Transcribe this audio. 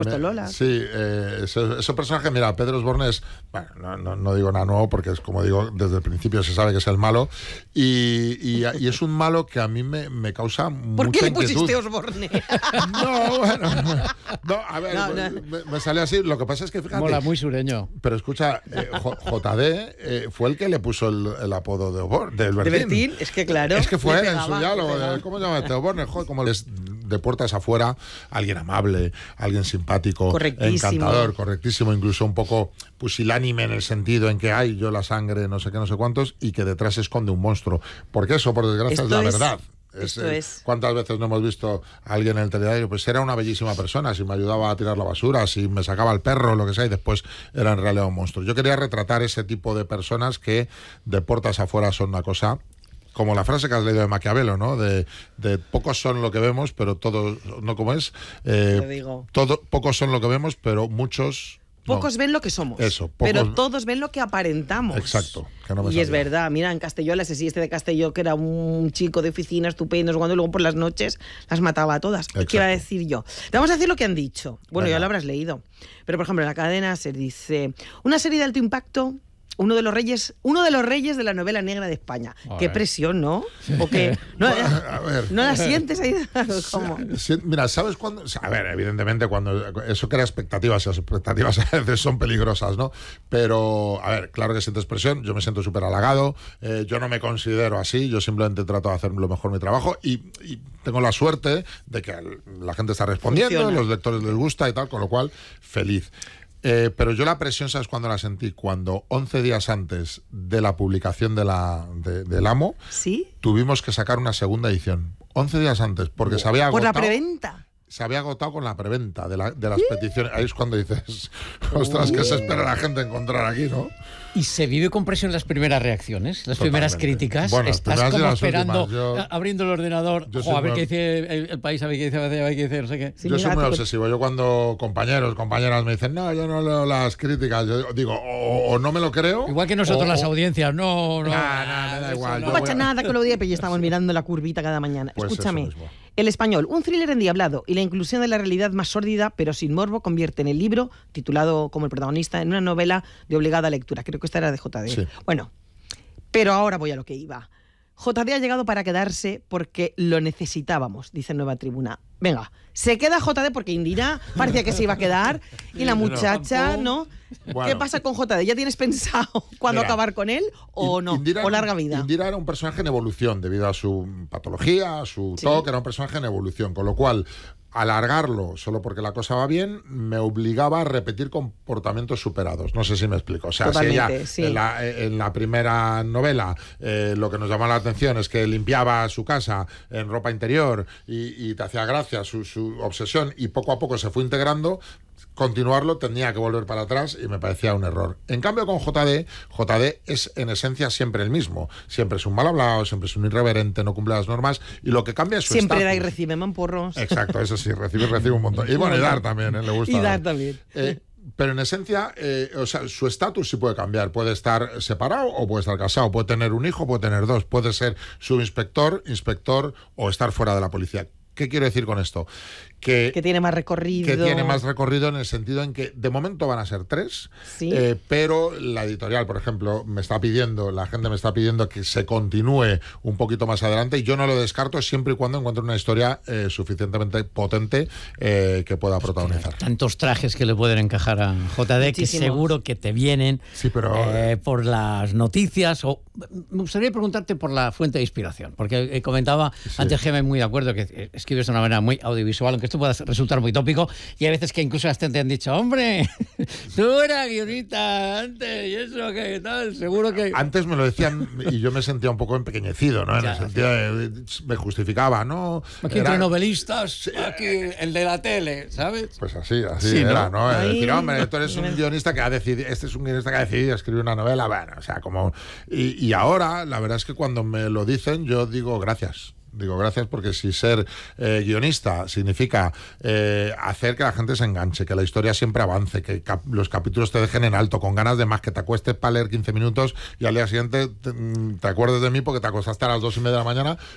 puesto Lola. Sí, ese personaje, mira, Pedro Osborne es, bueno, no digo nada nuevo porque es como digo, desde el principio se sabe que es el malo y es un malo que a mí me causa mucha ¿Por qué le inquietud. pusiste Osborne? No, bueno, no, a ver, me sale así, lo que pasa es que fíjate. Mola, muy sureño. Pero escucha, JD fue el que le puso el apodo del Bertín. ¿De Bertín? Es que claro. Es que fue él en su diálogo, ¿cómo se llama este Osborne? Joder, como es de puertas afuera, alguien amable, alguien simpático, encantador, correctísimo, incluso un poco pusilánime en el sentido en que hay yo la sangre, no sé qué, no sé cuántos, y que detrás se esconde un monstruo. Porque eso, por desgracia, es la verdad. ¿Cuántas veces no hemos visto a alguien en el telediario? Pues era una bellísima persona, si me ayudaba a tirar la basura, si me sacaba el perro, lo que sea, y después era en realidad un monstruo. Yo quería retratar ese tipo de personas que de puertas afuera son una cosa... Como la frase que has leído de Maquiavelo, ¿no? De pocos son lo que vemos, pero todos... ¿No cómo es? Pocos son lo que vemos, pero muchos... Pocos ven lo que somos. Eso, pero todos ven lo que aparentamos. Exacto. Que no me y sabía. Es verdad, mira, en Castelló, el asesino de Castelló, que era un chico de oficina estupendo, cuando luego por las noches las mataba a todas. Exacto. ¿Qué iba a decir yo? Vamos a decir lo que han dicho. Bueno, Venga. ya lo habrás leído. Pero, por ejemplo, en la cadena se dice... Una serie de alto impacto... Uno de los reyes de la novela negra de España. Qué presión, ¿no? ¿O qué? ¿No, ¿no la sientes ahí? ¿Cómo? Mira, ¿sabes cuándo? A ver, evidentemente, cuando eso crea expectativas, y las expectativas a veces son peligrosas, ¿no? Pero, a ver, claro que sientes presión, yo me siento súper halagado, yo no me considero así, yo simplemente trato de hacer lo mejor mi trabajo y tengo la suerte de que la gente está respondiendo, Funciona. los lectores les gusta y tal, con lo cual, feliz. Pero yo la presión, ¿sabes cuándo la sentí? Cuando 11 días antes de la publicación del Amo, ¿Sí? tuvimos que sacar una segunda edición. 11 días antes, porque se había agotado. Por la preventa. Se había agotado con la preventa de las peticiones. Ahí es cuando dices, ostras, ¿qué se espera la gente encontrar aquí, no? ¿Y se vive con presión las primeras reacciones, las primeras críticas? Bueno, ¿Estás primeras como y las últimas, últimas. abriendo el ordenador, a ver qué dice el país, a ver qué dice, no sé qué? Sí, yo soy mira, muy obsesivo. Yo cuando compañeras me dicen, no, yo no leo las críticas, yo digo, o no me lo creo. Igual que nosotros las audiencias, no. Me da igual. No pasa nada con lo de ya estamos mirando la curvita cada mañana. Pues Escúchame. eso mismo. El Español, un thriller endiablado y la inclusión de la realidad más sórdida, pero sin morbo, convierte en el libro, titulado como el protagonista, en una novela de obligada lectura. Creo que esta era de JD. Sí. Bueno, pero ahora voy a lo que iba. JD ha llegado para quedarse porque lo necesitábamos, dice Nueva Tribuna. Venga, se queda JD porque Indira parecía que se iba a quedar y la muchacha, ¿no? Bueno. ¿Qué pasa con JD? ¿Ya tienes pensado cuándo acabar con él o no? Indira, ¿O larga vida? Indira era un personaje en evolución debido a su patología, a su TOC, era un personaje en evolución, con lo cual alargarlo solo porque la cosa va bien me obligaba a repetir comportamientos superados. No sé si me explico. O sea, totalmente, si ella en la primera novela lo que nos llamaba la atención es que limpiaba su casa en ropa interior y te hacía gracia su obsesión y poco a poco se fue integrando, continuarlo tenía que volver para atrás y me parecía un error. En cambio con JD es en esencia siempre el mismo. Siempre es un mal hablado, siempre es un irreverente, no cumple las normas y lo que cambia es su siempre estatus. da y recibe mamporros. Exacto, eso sí, recibe un montón. Y bueno, y dar también, le gusta. Y dar también. Pero en esencia, o sea, su estatus sí puede cambiar. Puede estar separado o puede estar casado. Puede tener un hijo, puede tener dos. Puede ser subinspector, inspector o estar fuera de la policía. ¿Qué quiero decir con esto? Que tiene más recorrido. Que tiene más recorrido en el sentido en que de momento van a ser 3, sí. Pero la editorial, por ejemplo, la gente me está pidiendo que se continúe un poquito más adelante y yo no lo descarto siempre y cuando encuentre una historia suficientemente potente que pueda protagonizar. Tantos trajes que le pueden encajar a JD. Muchísimos. Que seguro que te vienen por las noticias. Me gustaría preguntarte por la fuente de inspiración, porque comentaba antes Gemma, muy de acuerdo, que escribes de una manera muy audiovisual, aunque esto puede resultar muy tópico, y hay veces que incluso hasta te han dicho, hombre, tú eras guionista antes y eso, ¿qué tal? Seguro que... Antes me lo decían y yo me sentía un poco empequeñecido, ¿no? En el sentido de, me justificaba, ¿no? Aquí entre novelistas, aquí el de la tele, ¿sabes? Pues así era, ¿no? Decir, hombre, tú eres un guionista que ha decidido, este es un guionista que ha decidido escribir una novela, bueno, o sea, como... Y ahora, la verdad es que cuando me lo dicen, yo digo gracias. Digo gracias porque si ser guionista significa hacer que la gente se enganche, que la historia siempre avance, que los capítulos te dejen en alto, con ganas de más, que te acuestes para leer 15 minutos y al día siguiente te acuerdes de mí porque te acostaste a las 2:30 de la mañana,